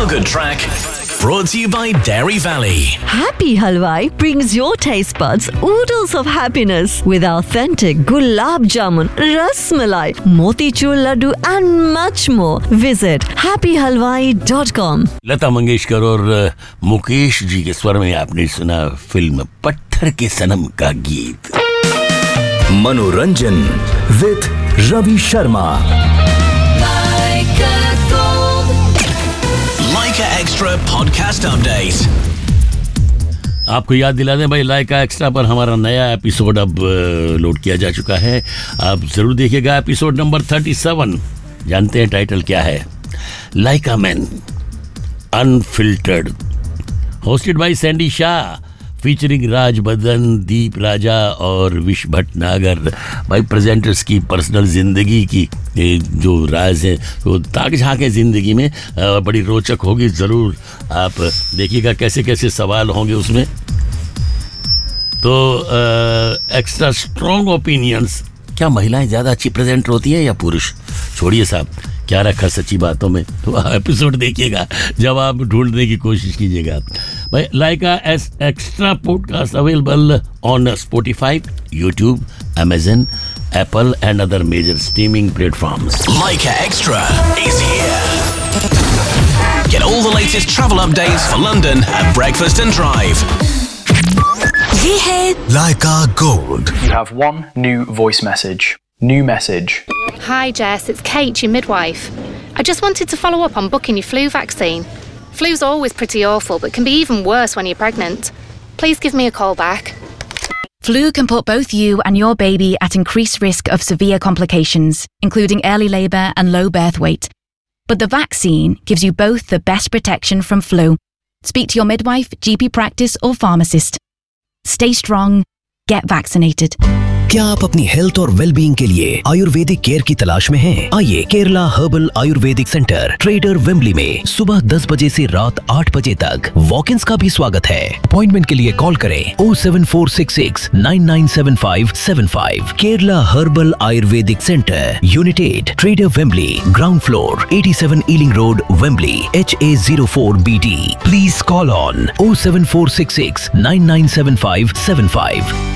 feel-good track brought to you by Dairy Valley. Happy Halwai brings your taste buds oodles of happiness with authentic gulab jamun, ras malai, motichur laddu and much more. Visit happyhalwai.com. Lata Mangeshkar और मुकेश जी के स्वर में आपने सुना film पत्थर के सनम का गीत। मनोरंजन with Ravi Sharma. Laika Extra Podcast Update. आपको याद दिला दें भाई, लाइका एक्स्ट्रा पर हमारा नया एपिसोड अब लोड किया जा चुका है। आप जरूर देखिएगा एपिसोड नंबर 37। जानते हैं टाइटल क्या है? लाइका man unfiltered, hosted by Sandy Shah, featuring राज बदन, दीप राजा और विश भटनागर। भाई प्रेजेंटर्स की पर्सनल ज़िंदगी की जो राज है वो ताक झांक है ज़िंदगी में, बड़ी रोचक होगी। ज़रूर आप देखिएगा कैसे कैसे सवाल होंगे उसमें। तो एक्स्ट्रा स्ट्रॉन्ग ओपिनियंस। क्या महिलाएं ज़्यादा अच्छी प्रेजेंटर होती है या पुरुष? छोड़िए साहब, क्या रखा सच्ची बातों में। तो एपिसोड देखिएगा, जब आप ढूंढने की कोशिश कीजिएगा। भाई लाइका S extra podcast available on Spotify, YouTube, Amazon, Apple and other major streaming platforms. Laika Extra is here. Get all the latest travel updates for London at Breakfast and Drive. ये है Laika Gold. You have one new voice message. New message. Hi Jess, it's Kate, your midwife. I just wanted to follow up on booking your flu vaccine. Flu's always pretty awful, but can be even worse when you're pregnant. Please give me a call back. Flu can put both you and your baby at increased risk of severe complications, including early labour and low birth weight. But the vaccine gives you both the best protection from flu. Speak to your midwife, GP practice or pharmacist. Stay strong. Get vaccinated. क्या आप अपनी health और wellbeing के लिए Ayurvedic care की तलाश में हैं? आइए Kerala herbal Ayurvedic centre trader Wembley में सुबह 10 बजे से रात 8 बजे तक वॉक-इन्स का भी स्वागत है। अपॉइंटमेंट के लिए कॉल करें 07466 997575। Kerala herbal Ayurvedic centre, unit 8, trader Wembley, ground floor, 87 ailing road, Wembley, HA04BD। Please call on 07466 997575।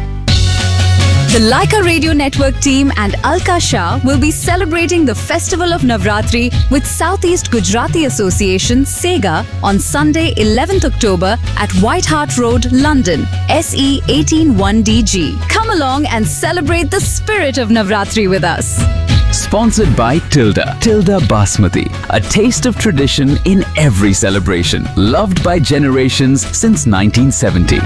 The Laika Radio Network team and Alka Shah will be celebrating the Festival of Navratri with Southeast Gujarati Association, SEGA, on Sunday 11th October at White Hart Road, London, SE 181DG. Come along and celebrate the spirit of Navratri with us. Sponsored by Tilda Basmati, a taste of tradition in every celebration, loved by generations since 1970.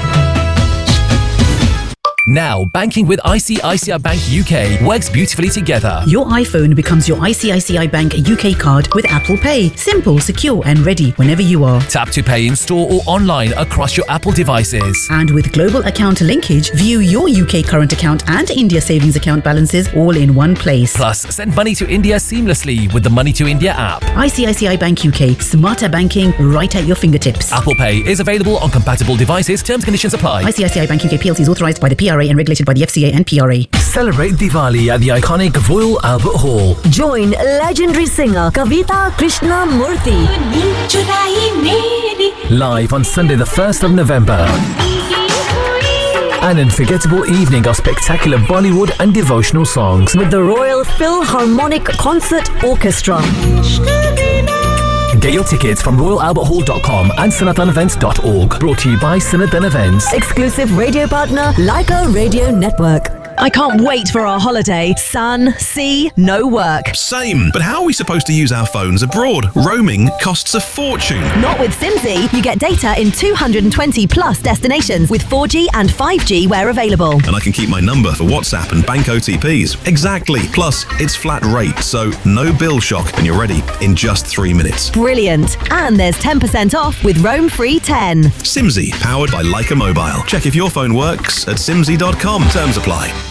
Now, banking with ICICI Bank UK works beautifully together. Your iPhone becomes your ICICI Bank UK card with Apple Pay. Simple, secure and ready whenever you are. Tap to pay in store or online across your Apple devices. And with global account linkage, view your UK current account and India savings account balances all in one place. Plus, send money to India seamlessly with the Money to India app. ICICI Bank UK. Smarter banking right at your fingertips. Apple Pay is available on compatible devices. Terms and conditions apply. ICICI Bank UK PLC is authorised by the PRA and regulated by the FCA and PRA. Celebrate Diwali at the iconic Royal Albert Hall. Join legendary singer Kavita Krishnamurthy. Live on Sunday the 1st of November. An unforgettable evening of spectacular Bollywood and devotional songs With the Royal Philharmonic Concert Orchestra. Get your tickets from royalalberthall.com and sanatanevents.org. Brought to you by Sanatan Events. Exclusive radio partner, Laika Radio Network. I can't wait for our holiday. Sun, sea, no work. Same, but how are we supposed to use our phones abroad? Roaming costs a fortune. Not with Simsy. You get data in 220 plus destinations with 4G and 5G where available. And I can keep my number for WhatsApp and bank OTPs. Exactly. Plus, it's flat rate, so no bill shock and you're ready in just 3 minutes. Brilliant. And there's 10% off with Roam Free 10. Simsy, powered by Laika Mobile. Check if your phone works at simsy.com. Terms apply.